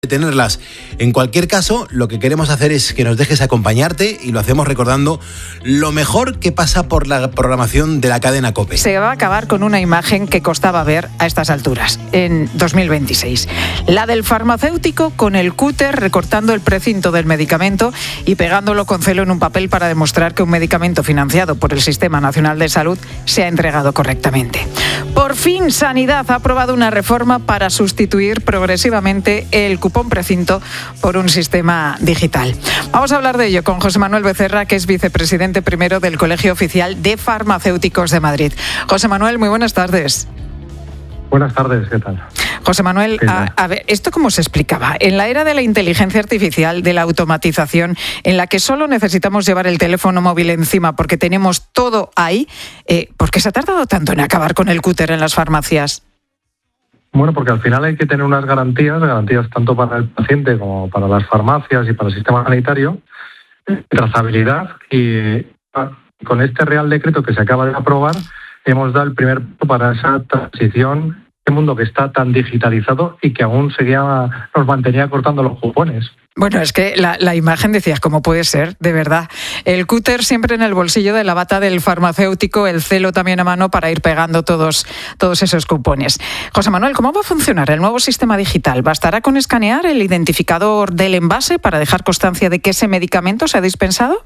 tenerlas. En cualquier caso, lo que queremos hacer es que nos dejes acompañarte y lo hacemos recordando lo mejor que pasa por la programación de la cadena COPE. Se va a acabar con una imagen que costaba ver a estas alturas, en 2026. La del farmacéutico con el cúter recortando el precinto del medicamento y pegándolo con celo en un papel para demostrar que un medicamento financiado por el Sistema Nacional de Salud se ha entregado correctamente. Por fin, Sanidad ha aprobado una reforma para sustituir progresivamente el cupón precinto por un sistema digital. Vamos a hablar de ello con José Manuel Becerra, que es vicepresidente primero del Colegio Oficial de Farmacéuticos de Madrid. José Manuel, muy buenas tardes. Buenas tardes, ¿qué tal? José Manuel, a ver, ¿esto cómo se explicaba? En la era de la inteligencia artificial, de la automatización, en la que solo necesitamos llevar el teléfono móvil encima porque tenemos todo ahí, ¿por qué se ha tardado tanto en acabar con el cúter en las farmacias? Bueno, porque al final hay que tener unas garantías tanto para el paciente como para las farmacias y para el sistema sanitario, trazabilidad, y con este Real Decreto que se acaba de aprobar hemos dado el primer paso para esa transición, este mundo que está tan digitalizado y que aún nos mantenía cortando los cupones. Bueno, es que la imagen decías, ¿cómo puede ser? De verdad. El cúter siempre en el bolsillo de la bata del farmacéutico, el celo también a mano para ir pegando todos esos cupones. José Manuel, ¿cómo va a funcionar el nuevo sistema digital? ¿Bastará con escanear el identificador del envase para dejar constancia de que ese medicamento se ha dispensado?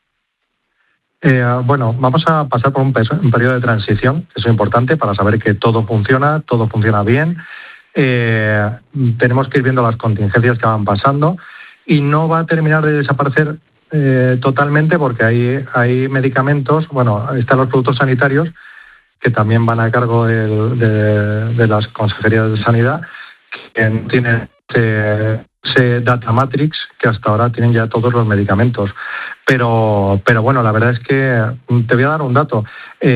Bueno, vamos a pasar por un periodo de transición, que es importante para saber que todo funciona bien. Tenemos que ir viendo las contingencias que van pasando y no va a terminar de desaparecer totalmente, porque hay medicamentos, están los productos sanitarios que también van a cargo de las consejerías de sanidad, que tienen ese data matrix que hasta ahora tienen ya todos los medicamentos. Pero bueno, la verdad es que te voy a dar un dato.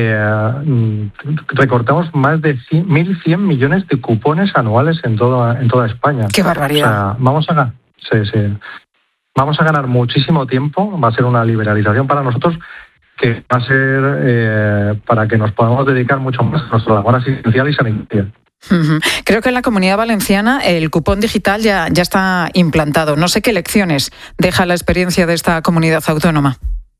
Recortamos más de 1.100 millones de cupones anuales en toda España. ¡Qué barbaridad! O sea, vamos a ganar muchísimo tiempo. Va a ser una liberalización para nosotros que va a ser para que nos podamos dedicar mucho más a nuestra labor asistencial y sanitaria. Creo que en la Comunidad Valenciana el cupón digital ya está implantado. No sé qué lecciones deja la experiencia de esta comunidad autónoma.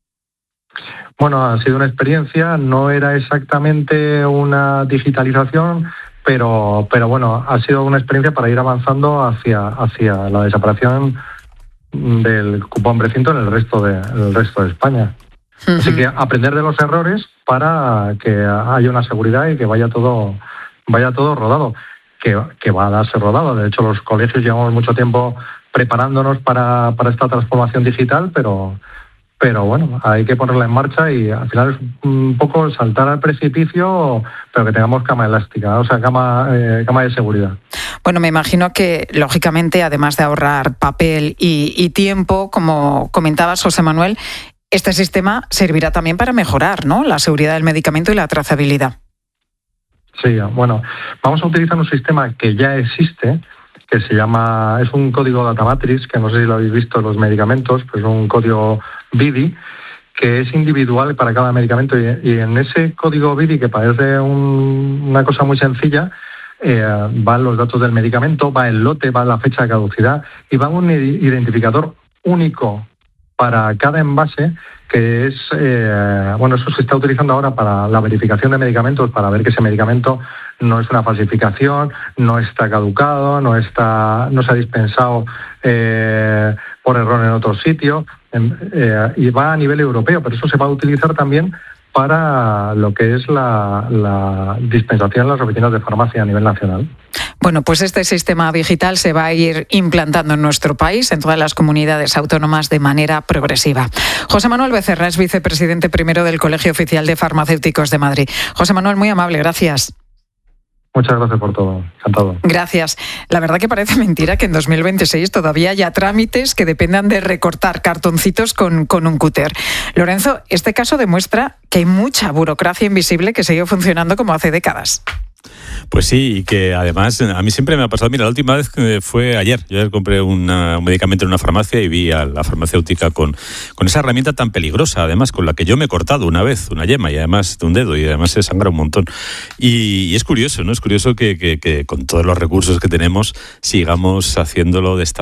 Bueno, ha sido una experiencia, no era exactamente una digitalización, pero bueno, ha sido una experiencia para ir avanzando hacia la desaparición del cupón precinto en el resto de España. Así que aprender de los errores para que haya una seguridad y que vaya todo rodado, que va a darse rodado. De hecho, los colegios llevamos mucho tiempo preparándonos para esta transformación digital, pero bueno, hay que ponerla en marcha y al final es un poco saltar al precipicio, pero que tengamos cama elástica, o sea, cama de seguridad. Bueno, me imagino que, lógicamente, además de ahorrar papel y tiempo, como comentabas, José Manuel, este sistema servirá también para mejorar, ¿no?, la seguridad del medicamento y la trazabilidad. Sí, bueno, vamos a utilizar un sistema que ya existe, que es un código data matrix, que no sé si lo habéis visto en los medicamentos, pues es un código BIDI, que es individual para cada medicamento, y en ese código BIDI, que parece una cosa muy sencilla, van los datos del medicamento, va el lote, va la fecha de caducidad y va un identificador único para cada envase, que es, eso se está utilizando ahora para la verificación de medicamentos, para ver que ese medicamento no es una falsificación, no está caducado, no se ha dispensado por error en otro sitio, y va a nivel europeo, pero eso se va a utilizar también para lo que es la dispensación en las oficinas de farmacia a nivel nacional. Bueno, pues este sistema digital se va a ir implantando en nuestro país, en todas las comunidades autónomas, de manera progresiva. José Manuel Becerra es vicepresidente primero del Colegio Oficial de Farmacéuticos de Madrid. José Manuel, muy amable, gracias. Muchas gracias por todo, encantado. Gracias. La verdad que parece mentira que en 2026 todavía haya trámites que dependan de recortar cartoncitos con un cúter. Lorenzo, este caso demuestra que hay mucha burocracia invisible que sigue funcionando como hace décadas. Pues sí, y que además a mí siempre me ha pasado. Mira, la última vez fue ayer. Yo ayer compré un medicamento en una farmacia y vi a la farmacéutica con esa herramienta tan peligrosa, además, con la que yo me he cortado una vez una yema y además de un dedo, y además se sangra un montón. Y es curioso, ¿no? Es curioso que con todos los recursos que tenemos sigamos haciéndolo de esta